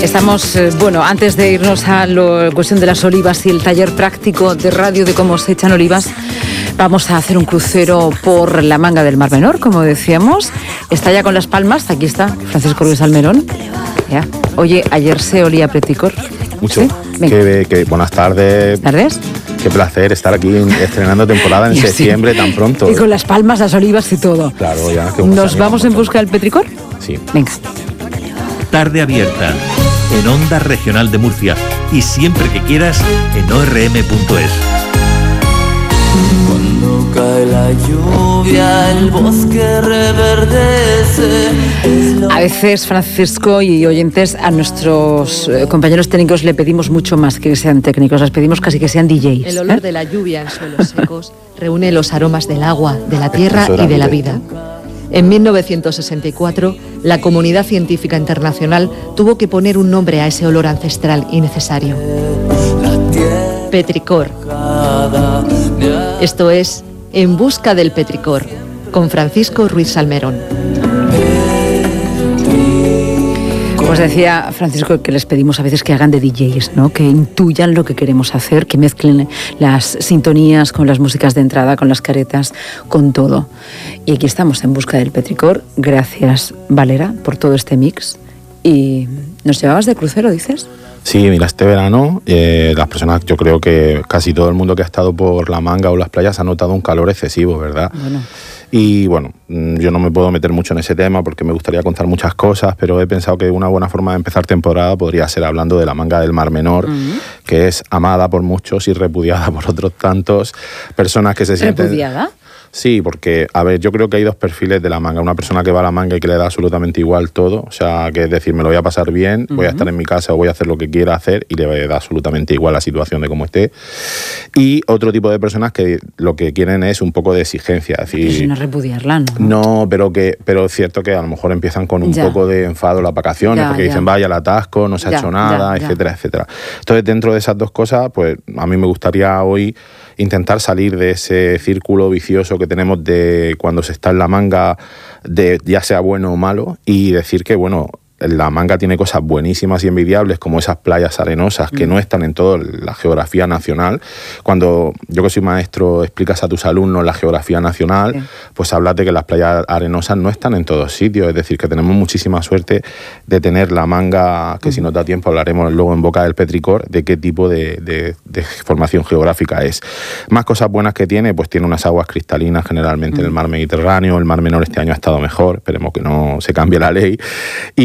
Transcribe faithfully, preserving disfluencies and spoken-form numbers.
Estamos, eh, bueno, antes de irnos a la cuestión de las olivas y el taller práctico de radio de cómo se echan olivas, vamos a hacer un crucero por la Manga del Mar Menor, como decíamos. Está ya con las palmas, aquí está Francisco Ruiz Almerón. Ya. Oye, ayer se olía Petricor. Mucho. ¿Sí? Que, que, buenas tardes. ¿Tardes? Qué placer estar aquí estrenando temporada en septiembre sí. tan pronto. Y con las palmas, las olivas y todo. Claro, ya. Que ¿Nos vamos en busca del Petricor? Sí. Venga. Tarde abierta en Onda Regional de Murcia y siempre que quieras en o erre eme punto es. Cuando cae la lluvia, el bosque reverdece. A veces, Francisco y oyentes, a nuestros eh, compañeros técnicos le pedimos mucho más que sean técnicos, les pedimos casi que sean D Js. El olor ¿eh? de la lluvia en suelos secos reúne los aromas del agua, de la tierra y de la vida. En mil novecientos sesenta y cuatro, la comunidad científica internacional tuvo que poner un nombre a ese olor ancestral y necesario. Petricor. Esto es En busca del Petricor, con Francisco Ruiz Almerón. Pues decía Francisco que les pedimos a veces que hagan de D Js, ¿no? Que intuyan lo que queremos hacer, que mezclen las sintonías con las músicas de entrada, con las caretas, con todo. Y aquí estamos en busca del Petricor. Gracias, Valera, por todo este mix. Y nos llevabas de crucero, ¿dices? Sí, mira, este verano eh, las personas, yo creo que casi todo el mundo que ha estado por la Manga o las playas ha notado un calor excesivo, ¿verdad? Bueno. Y bueno, yo no me puedo meter mucho en ese tema porque me gustaría contar muchas cosas, pero he pensado que una buena forma de empezar temporada podría ser hablando de la Manga del Mar Menor, uh-huh. que es amada por muchos y repudiada por otros tantos. Personas que se sienten... ¿Repudiada? Sí, porque, a ver, yo creo que hay dos perfiles de la Manga. Una persona que va a la Manga y que le da absolutamente igual todo, o sea, que es decir, me lo voy a pasar bien, uh-huh. voy a estar en mi casa o voy a hacer lo que quiera hacer y le da absolutamente igual la situación de cómo esté. Y otro tipo de personas que lo que quieren es un poco de exigencia. Es decir, si no repudiarla, ¿no? No, pero, que, pero es cierto que a lo mejor empiezan con un ya. poco de enfado las vacaciones, ya, porque ya. dicen, vaya, el atasco, no se ya, ha hecho nada, ya, etcétera, ya. etcétera. Entonces, dentro de esas dos cosas, pues a mí me gustaría hoy intentar salir de ese círculo vicioso que tenemos de cuando se está en la Manga, de ya sea bueno o malo, y decir que, bueno, la Manga tiene cosas buenísimas y envidiables, como esas playas arenosas que mm. no están en toda la geografía nacional. Cuando yo, que soy maestro, explicas a tus alumnos la geografía nacional, sí. pues hablas de que las playas arenosas no están en todos sitios, es decir, que tenemos muchísima suerte de tener la Manga, que mm. si nos da tiempo hablaremos luego en boca del Petricor, de qué tipo de, de, de formación geográfica es. Más cosas buenas que tiene, pues tiene unas aguas cristalinas generalmente mm. en el mar Mediterráneo. El Mar Menor este año ha estado mejor, esperemos que no se cambie la ley. Y